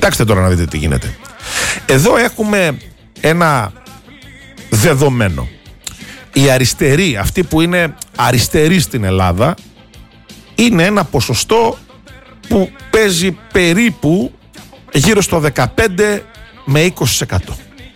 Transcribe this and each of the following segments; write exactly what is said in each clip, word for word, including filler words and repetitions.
Κοιτάξτε τώρα να δείτε τι γίνεται. Εδώ έχουμε ένα δεδομένο. Οι αριστεροί, αυτοί που είναι αριστεροί στην Ελλάδα, είναι ένα ποσοστό που παίζει περίπου γύρω στο δεκαπέντε με είκοσι τοις εκατό.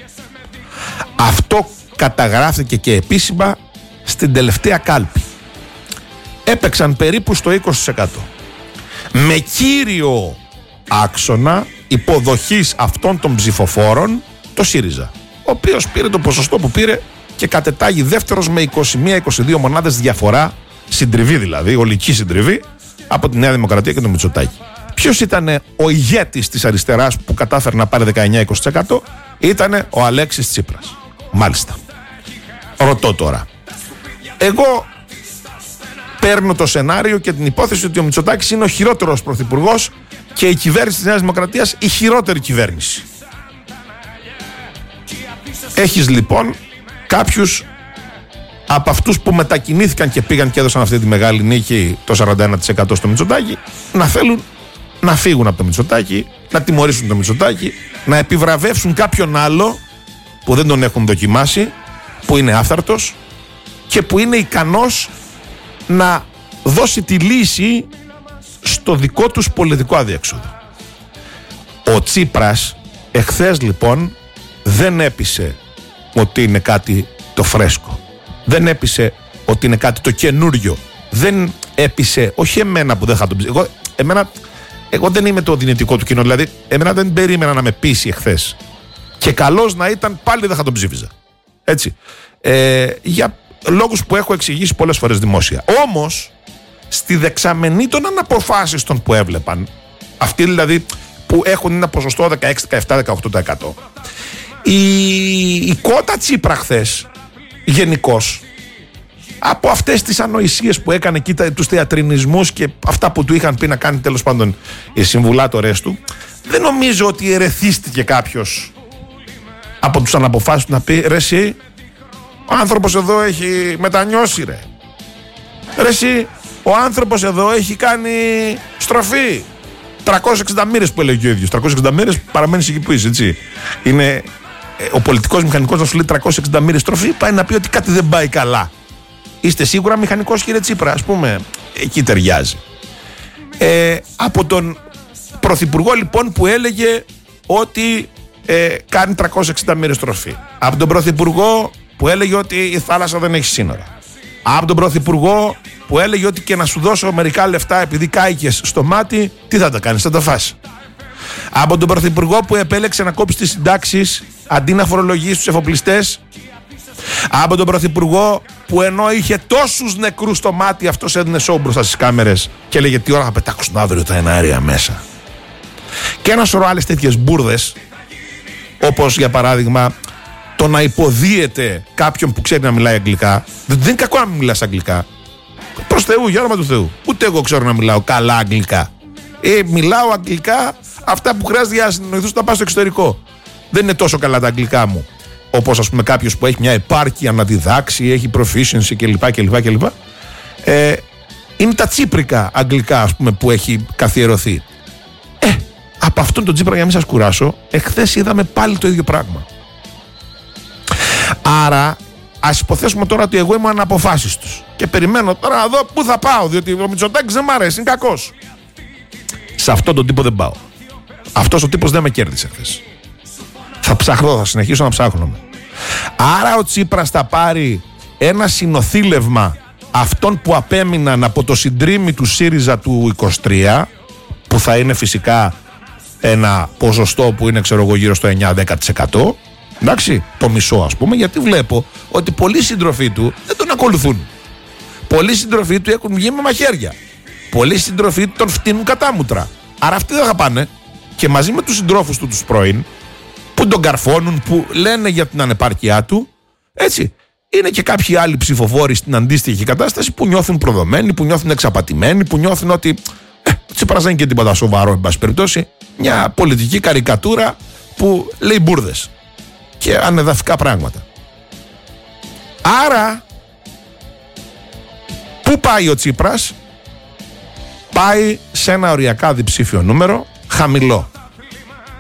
Αυτό καταγράφηκε και επίσημα στην τελευταία κάλπη. Έπαιξαν περίπου στο είκοσι τοις εκατό. Με κύριο άξονα υποδοχής αυτών των ψηφοφόρων το ΣΥΡΙΖΑ, ο οποίος πήρε το ποσοστό που πήρε και κατετάγει δεύτερος με είκοσι μία είκοσι δύο μονάδες διαφορά, συντριβή δηλαδή, ολική συντριβή, από τη Νέα Δημοκρατία και τον Μητσοτάκη. Ποιος ήταν ο ηγέτης της αριστεράς που κατάφερε να πάρει δεκαεννιά με είκοσι τοις εκατό? Ήτανε ο Αλέξης Τσίπρας. Μάλιστα. Ρωτώ τώρα. Εγώ παίρνω το σενάριο και την υπόθεση ότι ο Μητσοτάκης είναι ο χειρότερος πρωθυπουργός και η κυβέρνηση της Νέας Δημοκρατίας η χειρότερη κυβέρνηση. Έχεις λοιπόν κάποιους από αυτούς που μετακινήθηκαν και πήγαν και έδωσαν αυτή τη μεγάλη νίκη, το σαράντα ένα τοις εκατό στο Μητσοτάκη, να θέλουν να φύγουν από το Μητσοτάκη, να τιμωρήσουν το Μητσοτάκη, να επιβραβεύσουν κάποιον άλλο που δεν τον έχουν δοκιμάσει, που είναι άφθαρτος και που είναι ικανός να δώσει τη λύση στο δικό τους πολιτικό αδιέξοδο. Ο Τσίπρας εχθές λοιπόν δεν έπεισε ότι είναι κάτι το φρέσκο. Δεν έπεισε ότι είναι κάτι το καινούριο. Δεν έπεισε, όχι εμένα που δεν θα τον ψήσω. Εγώ, εμένα, εγώ δεν είμαι το δυνητικό του κοινό. Δηλαδή, εμένα δεν περίμενα να με πείσει εχθές. Και καλώς να ήταν, πάλι δεν θα τον ψήφιζα. Έτσι. Ε, για λόγους που έχω εξηγήσει πολλές φορές δημόσια. Όμως, στη δεξαμενή των αναποφάσιστων που έβλεπαν, αυτοί δηλαδή που έχουν ένα ποσοστό δεκαέξι, δεκαεπτά, δεκαοκτώ τοις εκατό, η, η κότα Τσίπρα χθες, γενικώς, από αυτές τις ανοησίες που έκανε εκεί, τους θεατρινισμούς και αυτά που του είχαν πει να κάνει τέλος πάντων οι συμβουλάτορες του, δεν νομίζω ότι ερεθίστηκε κάποιος από τους αναποφάσεις του να πει ρε εσύ, ο άνθρωπος εδώ έχει μετανιώσει ρε. Ρε εσύ, ο άνθρωπος εδώ έχει κάνει στροφή. τριακόσιες εξήντα μοίρες που έλεγε ο ίδιος. τριακόσιες εξήντα μοίρες παραμένεις εκεί που είσαι, έτσι. Είναι ο πολιτικός μηχανικός να σου λέει τριακόσιες εξήντα μοίρες στροφή, πάει να πει ότι κάτι δεν πάει καλά. Είστε σίγουρα μηχανικός, κύριε Τσίπρα? Ας πούμε, εκεί ταιριάζει. Ε, από τον πρωθυπουργό λοιπόν που έλεγε ότι ε, κάνει τριακόσιες εξήντα μοίρες στροφή. Από τον πρωθυπουργό που έλεγε ότι η θάλασσα δεν έχει σύνορα. Από τον πρωθυπουργό που έλεγε ότι και να σου δώσω μερικά λεφτά επειδή κάηκες στο μάτι, τι θα τα κάνεις, θα τα φας. Από τον πρωθυπουργό που επέλεξε να κόψει τις συντάξεις αντί να φορολογήσει τους εφοπλιστές. Από τον πρωθυπουργό που ενώ είχε τόσους νεκρούς στο μάτι, αυτός έδινε σόου μπροστά στις κάμερες και έλεγε τι ώρα θα πετάξουν αύριο τα εναέρια μέσα. Και ένα σωρό άλλες τέτοιες μπουρδες, όπως για παράδειγμα το να υποδίεται κάποιον που ξέρει να μιλάει αγγλικά. Δεν είναι κακό να μην μιλάς αγγλικά. Προς Θεού, για όνομα του Θεού. Ούτε εγώ ξέρω να μιλάω καλά αγγλικά. Ε, μιλάω αγγλικά αυτά που χρειάζεται για να συνεννοηθούν να πάω στο εξωτερικό. Δεν είναι τόσο καλά τα αγγλικά μου. Όπως ας πούμε κάποιος που έχει μια επάρκεια να διδάξει, έχει proficiency κλπ. κλπ, κλπ. Ε, είναι τα τσίπρικα αγγλικά ας πούμε που έχει καθιερωθεί. Ε, από αυτόν τον Τσίπρα, για να μην σας κουράσω, εχθές είδαμε πάλι το ίδιο πράγμα. Άρα ας υποθέσουμε τώρα ότι εγώ είμαι αναποφάσιστος και περιμένω τώρα να δω πού θα πάω, διότι ο Μητσοτάκης δεν μ' αρέσει, είναι κακός. Σε αυτόν τον τύπο δεν πάω. Αυτός ο τύπος δεν με κέρδισε χθες. Θα ψαχνώ, θα συνεχίσω να ψάχνω. Άρα ο Τσίπρας θα πάρει ένα συνοθήλευμα αυτών που απέμειναν από το συντρίμι του ΣΥΡΙΖΑ του είκοσι τρία, που θα είναι φυσικά ένα ποσοστό που είναι ξέρω εγώ γύρω στο εννιά με δέκα τοις εκατό. Εντάξει, το μισό ας πούμε, γιατί βλέπω ότι πολλοί συντροφοί του δεν τον ακολουθούν. Πολλοί συντροφοί του έχουν βγει με μαχαίρια. Πολλοί συντροφοί του τον φτύνουν κατάμουτρα. Άρα αυτοί δεν θα πάνε. Και μαζί με τους συντρόφους του τους πρώην, που τον καρφώνουν, που λένε για την ανεπάρκειά του, έτσι, είναι και κάποιοι άλλοι ψηφοφόροι στην αντίστοιχη κατάσταση που νιώθουν προδομένοι, που νιώθουν εξαπατημένοι, που νιώθουν ότι ε, ο Τσίπρας δεν είναι και τίποτα σοβαρό, εν πάση περιπτώσει, μια πολιτική καρικατούρα που λέει μπουρδες και ανεδαφικά πράγματα. Άρα, πού πάει ο Τσίπρας? Πάει σε ένα οριακά διψήφιο νούμερο, χαμηλό.